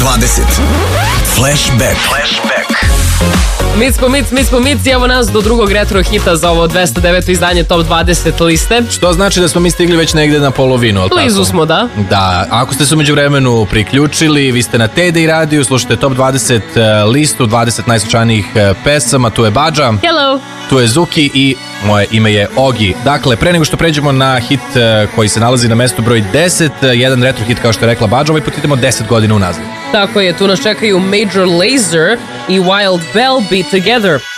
20. Flashback. Mi smo Mic i evo nas do drugog retro hita za ovo 209. izdanje Top 20 liste. Što znači da smo mi stigli već negde na polovinu, ali blizu smo, da. Da, ako ste se umeđu vremenu priključili, vi ste na TDI radiju, slušate Top 20 listu, 20 najslušanijih pesama, tu je Badža. Hello. Tu je Zuki i moje ime je Ogi. Dakle, pre nego što pređemo na hit koji se nalazi na mestu broj 10, jedan retro hit kao što je rekla Badža, ovaj put idemo 10 godina unazad. Tako je, tu nas čekaju Major Lazer i Wild Bell Be Together.